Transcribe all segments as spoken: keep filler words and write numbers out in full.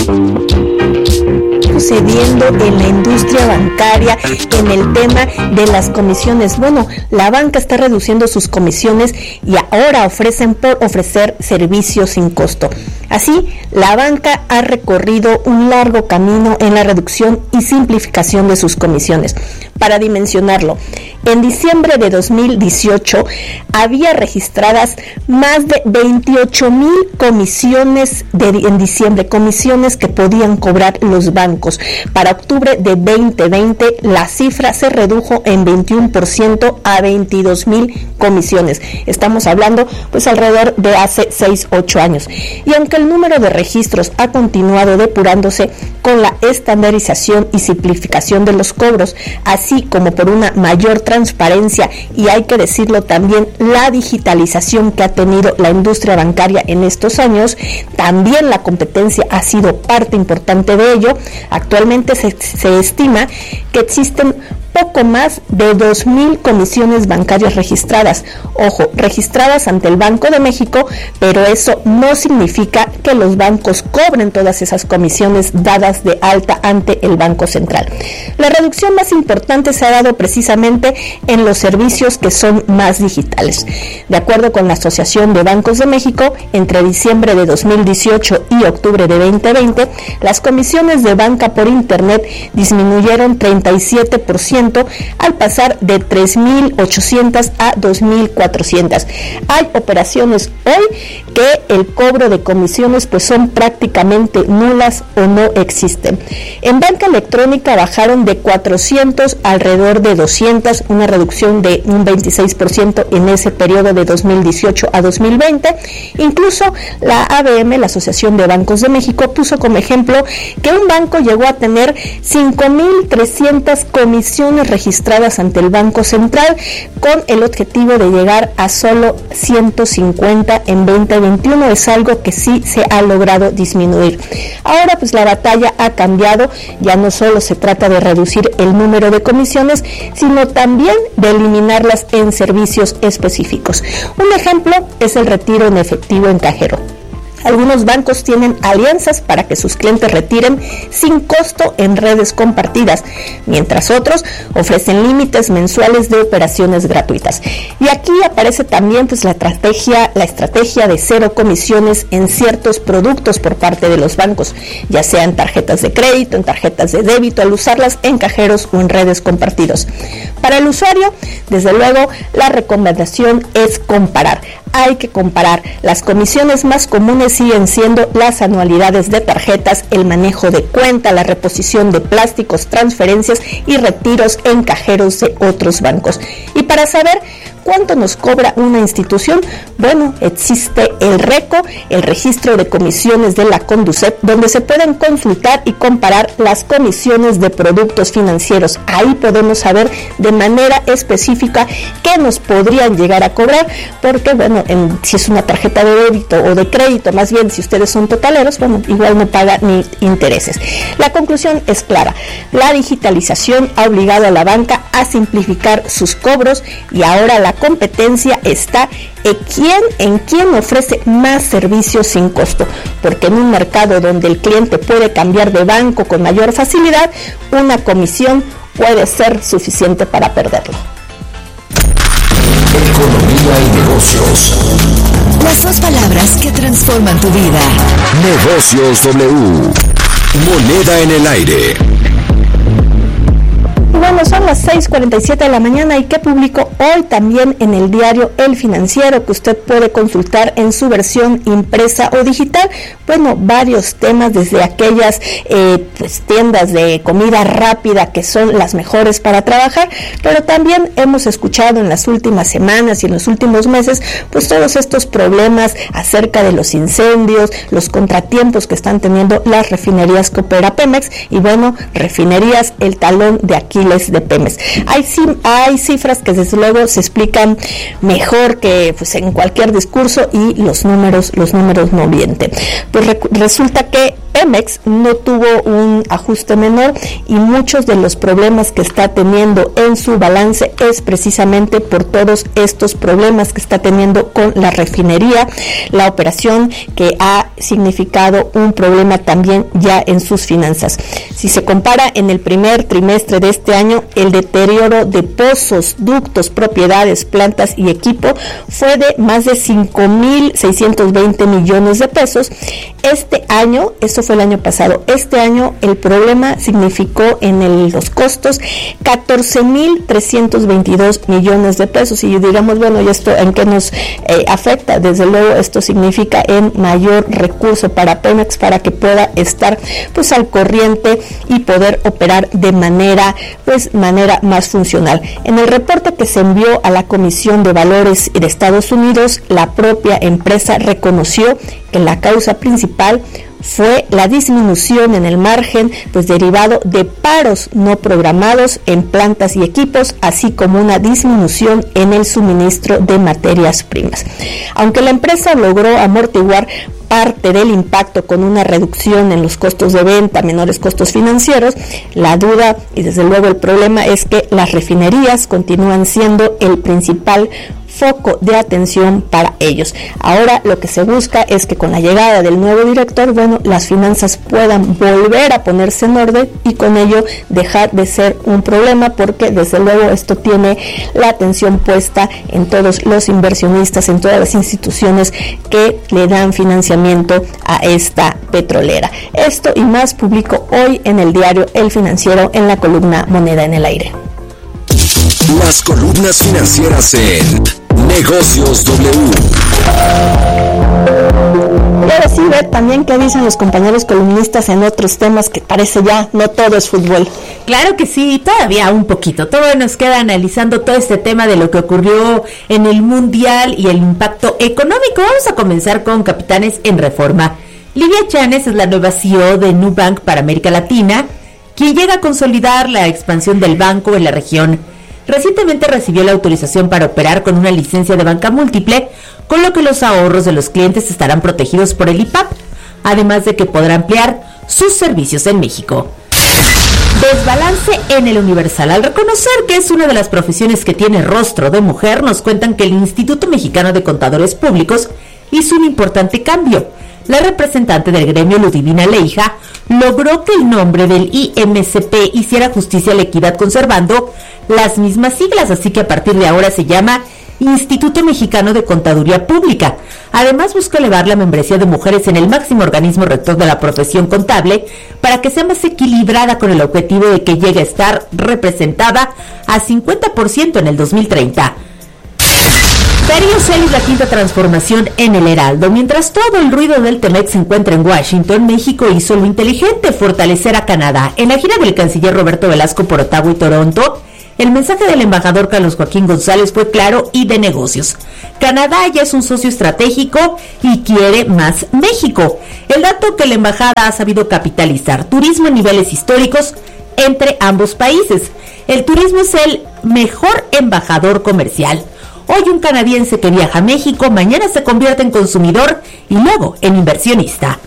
Sucediendo en la industria bancaria en el tema de las comisiones. Bueno, la banca está reduciendo sus comisiones y ahora ofrecen por ofrecer servicios sin costo. Así, la banca ha recorrido un largo camino en la reducción y simplificación de sus comisiones. Para dimensionarlo, en diciembre de dos mil dieciocho había registradas más de veintiocho mil comisiones de, en diciembre, comisiones que podían cobrar los bancos. Para octubre de veinte veinte, la cifra se redujo en veintiuno por ciento a veintidós mil comisiones. Estamos hablando pues alrededor de hace seis, ocho años. Y aunque el número de registros ha continuado depurándose con la estandarización y simplificación de los cobros, así como por una mayor transparencia y, hay que decirlo también, la digitalización que ha tenido la industria bancaria en estos años, también la competencia ha sido parte importante de ello. Actualmente se, se estima que existen poco más de dos mil comisiones bancarias registradas. Ojo, registradas ante el Banco de México, pero eso no significa que los bancos cobren todas esas comisiones dadas de alta ante el Banco Central. La reducción más importante se ha dado precisamente en los servicios que son más digitales. De acuerdo con la Asociación de Bancos de México, entre diciembre de dos mil dieciocho y octubre de veinte veinte, las comisiones de banca por Internet disminuyeron treinta y siete por ciento al pasar de tres mil ochocientas a dos mil cuatrocientas. Hay operaciones hoy que el cobro de comisiones pues son prácticamente nulas o no existen. En banca electrónica bajaron de cuatrocientos a alrededor de doscientos, una reducción de un veintiséis por ciento en ese periodo de dos mil dieciocho a dos mil veinte. Incluso la A B M, la Asociación de Bancos de México, puso como ejemplo que un banco llegó a tener cinco mil trescientas comisiones registradas ante el Banco Central, con el objetivo de llegar a solo ciento cincuenta en veinte veintiuno. Es algo que sí se ha logrado disminuir. Ahora pues la batalla ha cambiado, ya no solo se trata de reducir el número de comisiones, sino también de eliminarlas en servicios específicos. Un ejemplo es el retiro en efectivo en cajero. Algunos bancos tienen alianzas para que sus clientes retiren sin costo en redes compartidas, mientras otros ofrecen límites mensuales de operaciones gratuitas. Y aquí aparece también pues la estrategia, la estrategia de cero comisiones en ciertos productos por parte de los bancos, ya sean tarjetas de crédito, en tarjetas de débito, al usarlas en cajeros o en redes compartidos. Para el usuario, desde luego, la recomendación es comparar. Hay que comparar. Las comisiones más comunes siguen siendo las anualidades de tarjetas, el manejo de cuenta, la reposición de plásticos, transferencias y retiros en cajeros de otros bancos. Y para saber cuánto nos cobra una institución, bueno, existe el RECO, el Registro de Comisiones de la Conducep, donde se pueden consultar y comparar las comisiones de productos financieros. Ahí podemos saber de manera específica qué nos podrían llegar a cobrar, porque bueno, en, si es una tarjeta de débito o de crédito, más bien si ustedes son totaleros, bueno, igual no paga ni intereses. La conclusión es clara: la digitalización ha obligado a la banca a simplificar sus cobros y ahora la competencia está en quién, en quién ofrece más servicios sin costo, porque en un mercado donde el cliente puede cambiar de banco con mayor facilidad, una comisión puede ser suficiente para perderlo. Economía y negocios. Las dos palabras que transforman tu vida. Negocios W. Moneda en el aire. Bueno, son las seis cuarenta y siete de la mañana y que publicó hoy también en el diario El Financiero, que usted puede consultar en su versión impresa o digital. Bueno, varios temas, desde aquellas eh, pues, tiendas de comida rápida que son las mejores para trabajar, pero también hemos escuchado en las últimas semanas y en los últimos meses pues todos estos problemas acerca de los incendios, los contratiempos que están teniendo las refinerías que opera Pemex, y bueno, refinerías, el talón de Aquiles de Pemex. Hay, hay cifras que desde luego se explican mejor que pues en cualquier discurso, y los números, los números no mienten. Pues re, resulta que Pemex no tuvo un ajuste menor y muchos de los problemas que está teniendo en su balance es precisamente por todos estos problemas que está teniendo con la refinería, la operación que ha significado un problema también ya en sus finanzas. Si se compara en el primer trimestre de este año, el deterioro de pozos, ductos, propiedades, plantas y equipo fue de más de cinco mil seiscientos veinte millones de pesos. Este año, esto fue el año pasado, este año el problema significó en el, los costos catorce mil trescientos veintidós millones de pesos. Y digamos, bueno, ¿y esto en qué nos eh, afecta? Desde luego esto significa en mayor recurso para Pemex para que pueda estar pues al corriente y poder operar de manera pues manera más funcional. En el reporte que se envió a la Comisión de Valores de Estados Unidos, la propia empresa reconoció que la causa principal fue la disminución en el margen pues derivado de paros no programados en plantas y equipos, así como una disminución en el suministro de materias primas. Aunque la empresa logró amortiguar parte del impacto con una reducción en los costos de venta, menores costos financieros, la duda y desde luego el problema es que las refinerías continúan siendo el principal foco de atención para ellos. Ahora lo que se busca es que con la llegada del nuevo director, bueno, las finanzas puedan volver a ponerse en orden y con ello dejar de ser un problema, porque desde luego esto tiene la atención puesta en todos los inversionistas, en todas las instituciones que le dan financiamiento a esta petrolera. Esto y más publico hoy en el diario El Financiero en la columna Moneda en el Aire. Las columnas financieras en Negocios W. Y ahora sí, ver también qué dicen los compañeros columnistas en otros temas que parece ya no todo es fútbol. Claro que sí, todavía un poquito. Todavía nos queda analizando todo este tema de lo que ocurrió en el Mundial y el impacto económico. Vamos a comenzar con Capitanes en Reforma. Livia Chanes es la nueva C E O de Nubank para América Latina, quien llega a consolidar la expansión del banco en la región. Recientemente recibió la autorización para operar con una licencia de banca múltiple, con lo que los ahorros de los clientes estarán protegidos por el I P A P, además de que podrá ampliar sus servicios en México. Desbalance en el Universal. Al reconocer que es una de las profesiones que tiene rostro de mujer, nos cuentan que el Instituto Mexicano de Contadores Públicos hizo un importante cambio. La representante del gremio, Ludivina Leija, logró que el nombre del I M C P hiciera justicia a la equidad conservando las mismas siglas, así que a partir de ahora se llama Instituto Mexicano de Contaduría Pública. Además busca elevar la membresía de mujeres en el máximo organismo rector de la profesión contable para que sea más equilibrada, con el objetivo de que llegue a estar representada a cincuenta por ciento en el dos mil treinta. Darío Celis, la quinta transformación en el Heraldo. Mientras todo el ruido del T-MEC se encuentra en Washington, México hizo lo inteligente: fortalecer a Canadá. En la gira del canciller Roberto Velasco por Ottawa y Toronto, el mensaje del embajador Carlos Joaquín González fue claro y de negocios. Canadá ya es un socio estratégico y quiere más México. El dato que la embajada ha sabido capitalizar: turismo en niveles históricos entre ambos países. El turismo es el mejor embajador comercial. Hoy un canadiense que viaja a México, mañana se convierte en consumidor y luego en inversionista.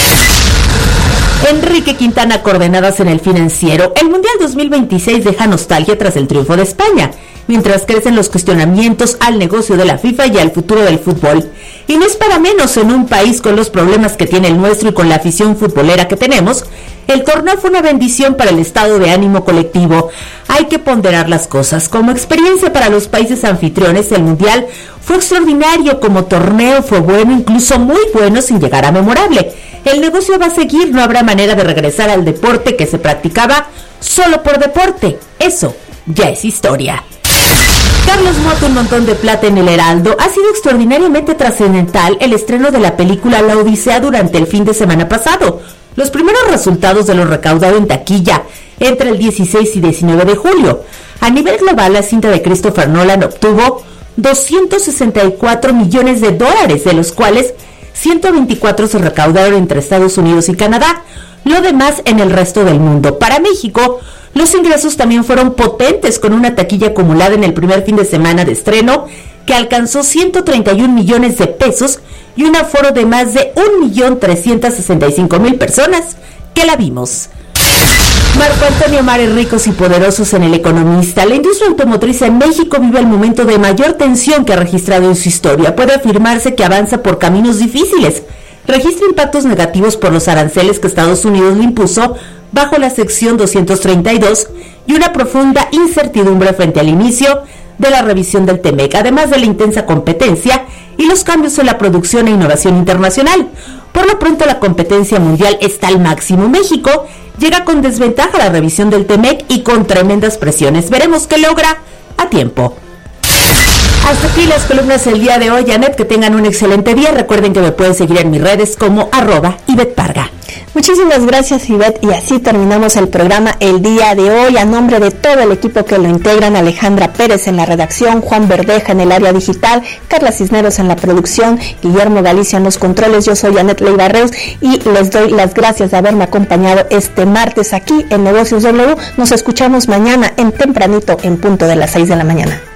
Enrique Quintana, coordenadas en El Financiero. El Mundial dos mil veintiséis deja nostalgia tras el triunfo de España, mientras crecen los cuestionamientos al negocio de la FIFA y al futuro del fútbol. Y no es para menos en un país con los problemas que tiene el nuestro y con la afición futbolera que tenemos. El torneo fue una bendición para el estado de ánimo colectivo. Hay que ponderar las cosas. Como experiencia para los países anfitriones, el Mundial fue extraordinario. Como torneo fue bueno, incluso muy bueno, sin llegar a memorable. El negocio va a seguir, no habrá manera de regresar al deporte que se practicaba solo por deporte. Eso ya es historia. Carlos Moto, un montón de plata en el Heraldo. Ha sido extraordinariamente trascendental el estreno de la película La Odisea durante el fin de semana pasado. Los primeros resultados de lo recaudado en taquilla entre el dieciséis y diecinueve de julio. A nivel global, la cinta de Christopher Nolan obtuvo doscientos sesenta y cuatro millones de dólares, de los cuales ciento veinticuatro se recaudaron entre Estados Unidos y Canadá, lo demás en el resto del mundo. Para México, los ingresos también fueron potentes, con una taquilla acumulada en el primer fin de semana de estreno que alcanzó ciento treinta y un millones de pesos y un aforo de más de un millón trescientos sesenta y cinco mil personas que la vimos. Marco Antonio Mares, ricos y poderosos en El Economista. La industria automotriz en México vive el momento de mayor tensión que ha registrado en su historia. Puede afirmarse que avanza por caminos difíciles. Registra impactos negativos por los aranceles que Estados Unidos le impuso bajo la sección doscientos treinta y dos y una profunda incertidumbre frente al inicio de la revisión del TEMEC, además de la intensa competencia y los cambios en la producción e innovación internacional. Por lo pronto, la competencia mundial está al máximo. México llega con desventaja a la revisión del TEMEC y con tremendas presiones. Veremos qué logra a tiempo. Hasta aquí las columnas del día de hoy, Janet. Que tengan un excelente día. Recuerden que me pueden seguir en mis redes como arroba Ivette Parga. Muchísimas gracias, Ivette, y así terminamos el programa el día de hoy. A nombre de todo el equipo que lo integran: Alejandra Pérez en la redacción, Juan Verdeja en el área digital, Carla Cisneros en la producción, Guillermo Galicia en los controles. Yo soy Janet Leiva Reus y les doy las gracias de haberme acompañado este martes aquí en Negocios W. Nos escuchamos mañana en tempranito, en punto de las seis de la mañana.